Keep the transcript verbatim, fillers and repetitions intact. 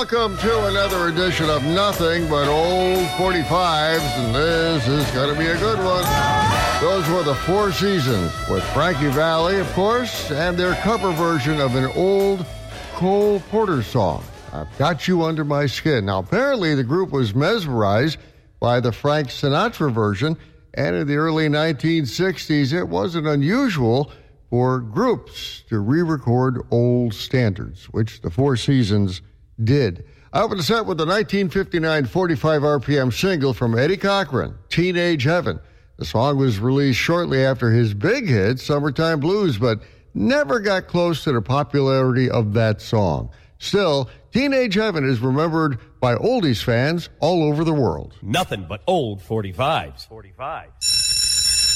Welcome to another edition of Nothing But Old forty-fives, and this is going to be a good one. Those were the Four Seasons with Frankie Valli, of course, and their cover version of an old Cole Porter song, I've Got You Under My Skin. Now, apparently the group was mesmerized by the Frank Sinatra version, and in the early nineteen sixties, it wasn't unusual for groups to re-record old standards, which the Four Seasons did. I opened the set with the nineteen fifty-nine forty-five R P M single from Eddie Cochran, Teenage Heaven. The song was released shortly after his big hit, Summertime Blues, but never got close to the popularity of that song. Still, Teenage Heaven is remembered by oldies fans all over the world. Nothing but old forty-fives. forty-fives.